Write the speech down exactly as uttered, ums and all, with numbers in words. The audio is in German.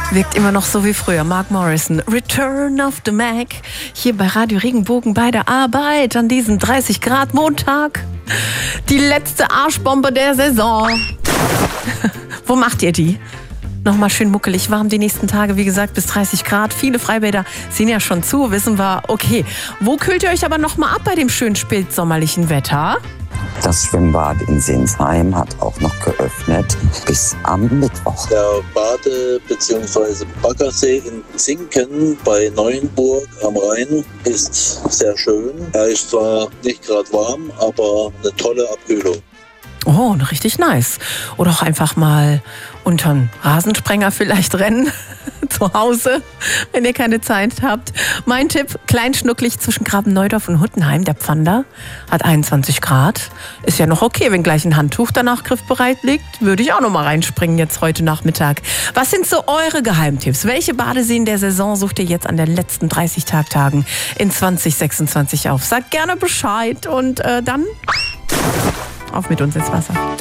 Wirkt immer noch so wie früher. Mark Morrison, Return of the Mac. Hier bei Radio Regenbogen bei der Arbeit an diesem dreißig Grad Montag. Die letzte Arschbombe der Saison. Wo macht ihr die? Nochmal schön muckelig warm die nächsten Tage, wie gesagt, bis dreißig Grad. Viele Freibäder sind ja schon zu, wissen wir. Okay, wo kühlt ihr euch aber nochmal ab bei dem schönen spätsommerlichen Wetter? Das Schwimmbad in Sinsheim hat auch noch geöffnet bis am Mittwoch. Der Bade- bzw. Baggersee in Zinken bei Neuenburg am Rhein ist sehr schön. Er ist zwar nicht gerade warm, aber eine tolle Abkühlung. Oh, richtig nice. Oder auch einfach mal unter einen Rasensprenger vielleicht rennen zu Hause, wenn ihr keine Zeit habt. Mein Tipp, kleinschnucklig zwischen Graben-Neudorf und Huttenheim. Der Pfander hat einundzwanzig Grad. Ist ja noch okay, wenn gleich ein Handtuch danach griffbereit liegt. Würde ich auch noch mal reinspringen jetzt heute Nachmittag. Was sind so eure Geheimtipps? Welche Badeseen der Saison sucht ihr jetzt an den letzten dreißig Tagtagen in zwanzig sechsundzwanzig auf? Sagt gerne Bescheid und äh, dann auf mit uns ins Wasser.